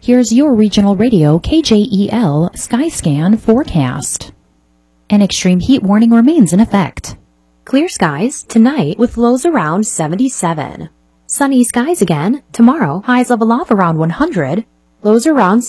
Here's your regional radio KJEL Skyscan forecast. An extreme heat warning remains in effect. Clear skies tonight with lows around 77. Sunny skies again tomorrow, highs level off around 100, lows around